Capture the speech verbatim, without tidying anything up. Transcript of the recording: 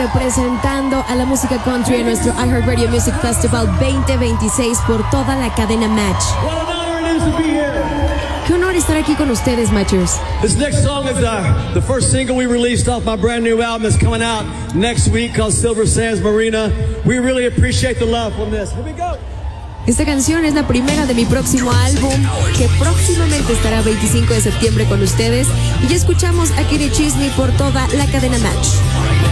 representando a la música country en nuestro iHeartRadio Music Festival veinte veintiséis por toda la cadena Match. Qué honor estar aquí con ustedes, Matchers. This next song is uh, the first single we released off my brand new album that's coming out next week called Silver Sands Marina. We really appreciate the love from this. Here we go. Esta canción es la primera de mi próximo álbum, que próximamente estará veinticinco de septiembre con ustedes. Y ya escuchamos a Kenny Chesney por toda la cadena Match.